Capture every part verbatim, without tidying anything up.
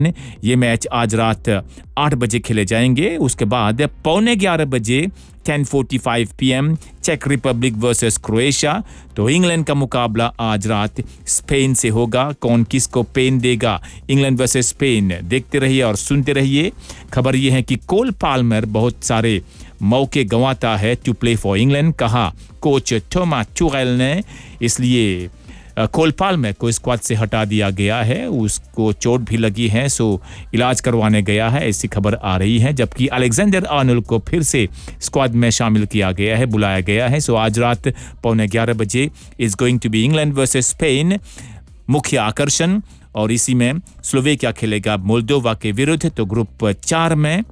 ये मैच आज रात आठ बजे खेले जाएंगे। उसके बाद पौने ग्यारह बजे ten forty-five p m check Republic versus Croatia. तो इंग्लैंड का मुकाबला आज रात स्पेन से होगा। कौन किसको पेन देगा, इंग्लैंड वर्सेस स्पेन। देखते रहिए और सुनते रहिए। खबर ये है कि कोल पाल्मर बहुत सारे मौके गंवाता है टू प्ले फॉर इंग्लैंड, कहा कोच थॉमस टुरेल ने। इसलिए कोल पाल्मर को स्क्वाड से हटा दिया गया है। उसको चोट भी लगी है, सो इलाज करवाने गया है, ऐसी खबर आ रही है। जबकि अलेक्जेंडर आर्नोल्ड को फिर से स्क्वाड में शामिल किया गया है, बुलाया गया है। सो आज रात पौने ग्यारह बजे is going to be England versus Spain मुख्य आकर्षण। और इसी में स्लोवेकिया खेलेगा मोल्डोवा के विरुद्ध। तो ग्रुप चार में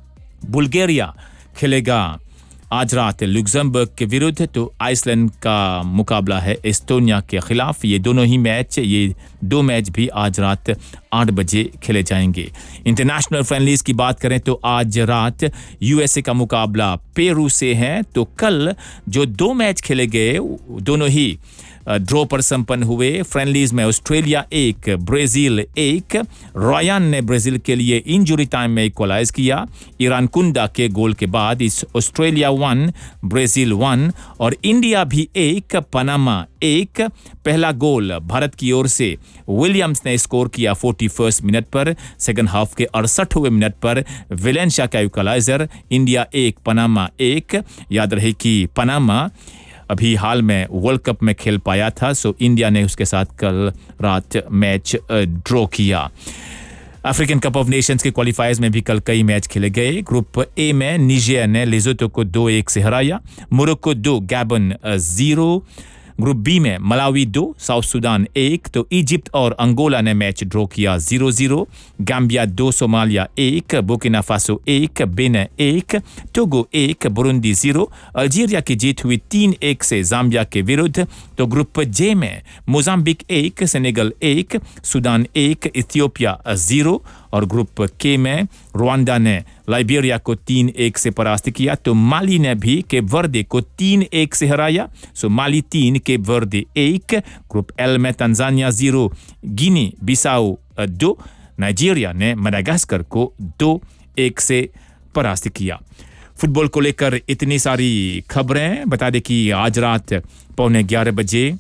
बुल्गारिया खेलेगा आज रात लुक्समबर्ग के विरुद्ध। तो आइसलैंड का मुकाबला है एस्टोनिया के खिलाफ। ये दोनों ही मैच ये दो मैच भी आज रात आठ बजे खेले जाएंगे। इंटरनेशनल फ्रेंडलीज की बात करें तो आज रात यूएसए का मुकाबला पेरू से है। तो कल जो दो मैच खेले गए दोनों ही ड्रॉ पर संपन्न हुए। फ्रेंडलीज में ऑस्ट्रेलिया एक ब्राजील एक। रॉयन ने ब्राजील के लिए इंजरी टाइम में इक्वलाइज किया। ईरान कुंडा के गोल के बाद इस ऑस्ट्रेलिया वन ब्राजील वन और इंडिया भी एक पनामा एक। पहला गोल भारत की ओर से विलियम्स ने स्कोर किया इकतालीसवें मिनट पर। सेकंड हाफ के अड़सठवें मिनट पर वेलेंशिया का इक्वलाइजर। इंडिया एक पनामा एक। याद रहे कि पनामा अभी हाल में वर्ल्ड कप में खेल पाया था, सो इंडिया ने उसके साथ कल रात मैच ड्रॉ किया। अफ्रीकन कप ऑफ नेशंस के क्वालिफायर्स में भी कल कई मैच खेले गए। ग्रुप ए में निजेरिया ने लेसोथो को दो एक से हराया। मोरक्को दो गैबन जीरो। ग्रुप बी में मलावी दो साउथ सुडान एक। तो इजिप्ट और अंगोला ने मैच ड्रॉ किया जीरो जीरो। गाम्बिया दो सोमालिया एक। बुर्किना फासो एक। बेनिन एक। टोगो एक। Burundi zero. अल्जीरिया की जीत हुई तीन एक से जाम्बिया के विरुद्ध। तो ग्रुप जे में मोजाम्बिक एक। सेनेगल एक। सूडान एक। Ethiopia zero. और ग्रुप के में रुवांडा ने लाइबेरिया को तीन एक से परास्त किया। तो माली ने भी केप वर्दे को तीन एक से हराया। सो माली तीन केप वर्दे एक। ग्रुप एल में तंजानिया जीरो गिनी बिसाओ दो। नाइजीरिया ने मडागास्कर को दो एक से परास्त किया। फुटबॉल को लेकर इतनी सारी खबरें। बता दें कि आज रात पौने ग्यारह बजे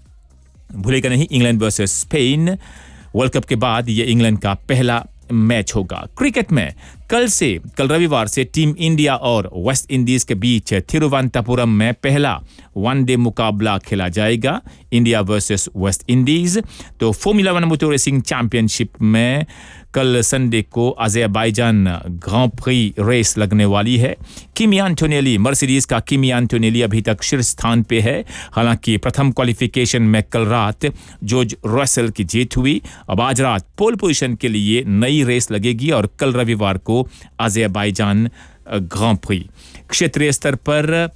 भूलेगा नहीं England versus Spain. World cup के बाद ये इंग्लैंड का पहला मैच होगा। क्रिकेट में कल से कल रविवार से टीम इंडिया और वेस्ट इंडीज के बीच थिरुवनंतपुरम में पहला वनडे मुकाबला खेला जाएगा, इंडिया वर्सेस वेस्ट इंडीज। तो formula one motor racing championship में कल संडे को अज़रबैजान ग्रां प्री रेस लगने वाली है। किमी एंटोनेली मर्सिडीज का किमी एंटोनेली अभी तक शीर्ष स्थान पे है। हालांकि प्रथम क्वालिफिकेशन में कल रात जॉर्ज रसेल की जीत हुई। अब आज रात पोल पोजीशन के लिए नई रेस लगेगी और कल रविवार को अज़रबैजान ग्रां प्री। क्षेत्रीय स्तर पर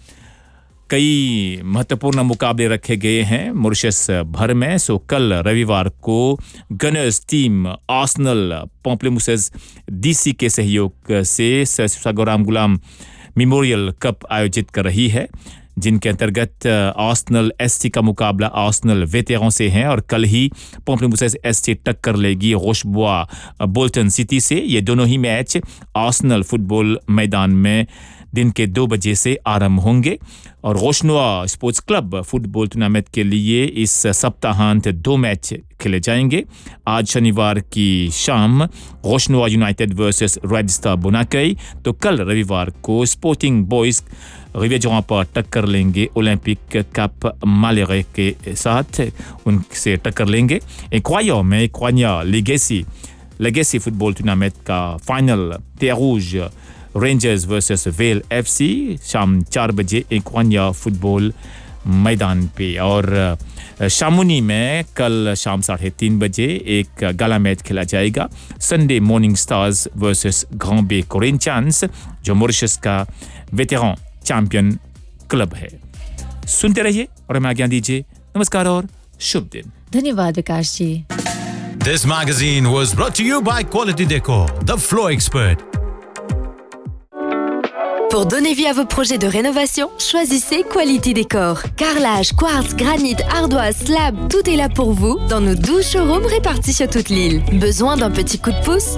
कई महत्वपूर्ण मुकाबले रखे गए हैं मॉरिशस भर में। सो कल रविवार को गनर्स टीम आर्सेनल पॉम्पलेमुसेस डीसी के सहयोग से सगोराम गुलाम मेमोरियल कप आयोजित कर रही है, जिनके अंतर्गत आर्सेनल एससी का मुकाबला आर्सेनल वेटेरान से है। और कल ही पॉम्पलेमुसेस एससी टक्कर लेगी रोशबुआ बोल्टन सिटी से। ये दोनों ही मैच आर्सेनल फुटबॉल मैदान में दिन के दो बजे से आरंभ होंगे। और रोशनुआ स्पोर्ट्स क्लब फुटबॉल टूर्नामेंट के लिए इस सप्ताहांत दो मैच खेले जाएंगे। आज शनिवार की शाम रोशनुआ यूनाइटेड वर्सेस रेड स्टार बोनाकई। तो कल रविवार को स्पोर्टिंग बॉयज रिवेजों पर टक्कर लेंगे ओलंपिक कप मालेरे के साथ, उनसे टक्कर लेंगे। एक्वाया में एक्वाया लेगेसी लेगेसी फुटबॉल टूर्नामेंट का final तेरूज rangers versus well FC शाम चार बजे एक्वानिया फुटबॉल मैदान पे। और शामुनी में कल शाम साढ़े तीन बजे एक गाला मैच खेला जाएगा, Sunday morning stars versus ग्रांबे Corinthians, जो मॉरिशस का वेटेरान चैंपियन क्लब है। सुनते रहिए और हमें आज्ञा दीजिए। नमस्कार और शुभ दिन। धन्यवाद विकास जी। This magazine was brought to you by Quality Decor, the floor expert. Pour donner vie à vos projets de rénovation, choisissez Quality Décor. Carrelage, quartz, granit, ardoise, slab, tout est là pour vous dans nos douze showrooms répartis sur toute l'île. Besoin d'un petit coup de pouce?